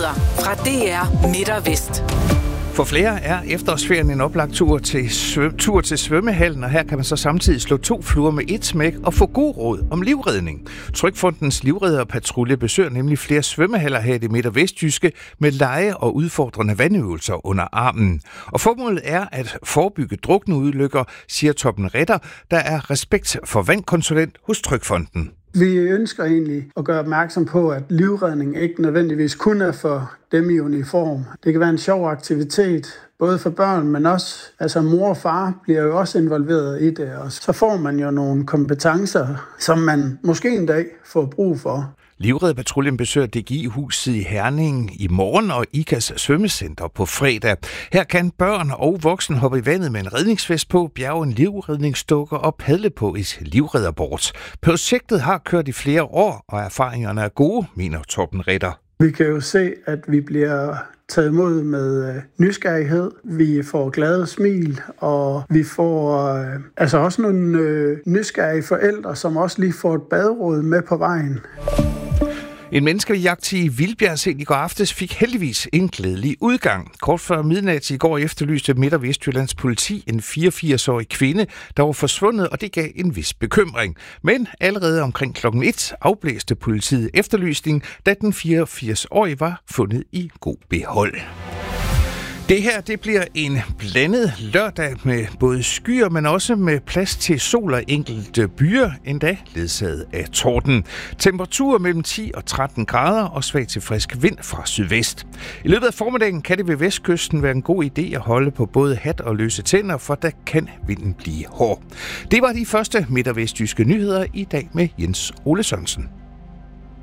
Nyheder fra DR Midt og Vest. For flere er efterårsferien en oplagt tur til svømmehallen, og her kan man så samtidig slå 2 fluer med et smæk og få god råd om livredning. Trygfondens livredderpatrulje besøger nemlig flere svømmehaller her i det midt- og vestjyske med lege og udfordrende vandøvelser under armen. Og formålet er at forebygge drukneulykker, siger Torben Ritter, der er respekt for vandkonsulent hos Trygfonden. Vi ønsker egentlig at gøre opmærksom på, at livredning ikke nødvendigvis kun er for dem i uniform. Det kan være en sjov aktivitet, både for børn, men også mor og far bliver jo også involveret i det, og så får man jo nogle kompetencer, som man måske en dag får brug for. Livredderpatruljen besøger DGI-huset i Herning i morgen og IKAs svømmecenter på fredag. Her kan børn og voksne hoppe i vandet med en redningsvest på, bjerge en livredningsdukke og padle på et livredderbord. Projektet har kørt i flere år, og erfaringerne er gode, mener Torben Ritter. Vi kan jo se, at vi bliver taget imod med nysgerrighed. Vi får glade smil, og vi får også nogle nysgerrige forældre, som også lige får et baderåd med på vejen. En menneskejagt i Vildbjerg sent i går aftes fik heldigvis en glædelig udgang. Kort før midnat i går efterlyste Midt- og Vestjyllands politi en 84-årig kvinde, der var forsvundet, og det gav en vis bekymring. Men allerede omkring klokken 1 afblæste politiet efterlysning, da den 84-årige var fundet i god behold. Det her, det bliver en blandet lørdag med både skyer, men også med plads til sol og enkelte byer, endda ledsaget af torden. Temperaturer mellem 10 og 13 grader og svag til frisk vind fra sydvest. I løbet af formiddagen kan det ved vestkysten være en god idé at holde på både hat og løse tænder, for der kan vinden blive hård. Det var de første midt- og vestjyske nyheder i dag med Jens Ole Sørensen.